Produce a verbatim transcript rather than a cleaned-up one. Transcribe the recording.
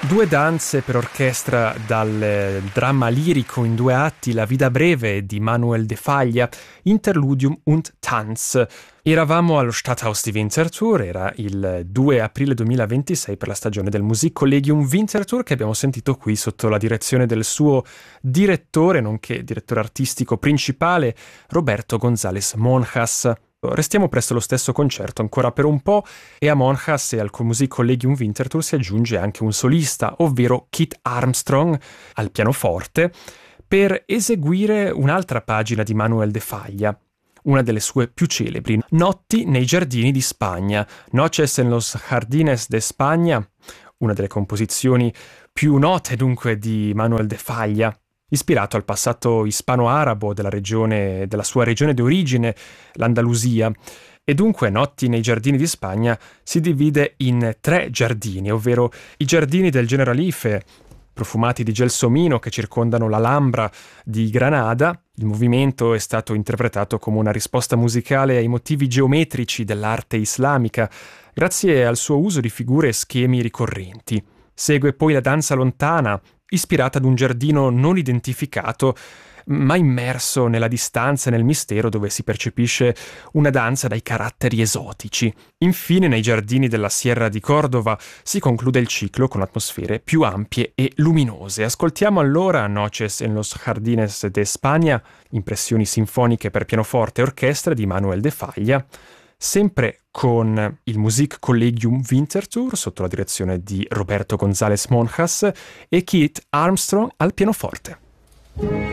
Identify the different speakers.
Speaker 1: Due danze per orchestra dal dramma lirico in due atti La vita breve di Manuel de Falla, Interludium und Tanz. Eravamo allo Stadthaus di Winterthur, era il due aprile duemilaventisei per la stagione del Musikkollegium Winterthur che abbiamo sentito qui sotto la direzione del suo direttore, nonché direttore artistico principale, Roberto González Monjas. Restiamo presso lo stesso concerto ancora per un po' e a Monjas e al Musikkollegium Winterthur si aggiunge anche un solista, ovvero Kit Armstrong al pianoforte, per eseguire un'altra pagina di Manuel de Falla, una delle sue più celebri, Notti nei giardini di Spagna, Noches en los Jardines de España, una delle composizioni più note dunque di Manuel de Falla, ispirato al passato ispano-arabo della regione, della sua regione d'origine, l'Andalusia. E dunque Notti nei giardini di Spagna si divide in tre giardini, ovvero i giardini del Generalife, profumati di gelsomino che circondano l'Alhambra di Granada. Il movimento è stato interpretato come una risposta musicale ai motivi geometrici dell'arte islamica, grazie al suo uso di figure e schemi ricorrenti. Segue poi la danza lontana, ispirata ad un giardino non identificato, ma immerso nella distanza e nel mistero, dove si percepisce una danza dai caratteri esotici. Infine, nei giardini della Sierra di Cordova si conclude il ciclo con atmosfere più ampie e luminose. Ascoltiamo allora Noches en los Jardines de España, impressioni sinfoniche per pianoforte e orchestra di Manuel de Falla, sempre con il Musikkollegium Winterthur sotto la direzione di Roberto González Monjas e Kit Armstrong al pianoforte.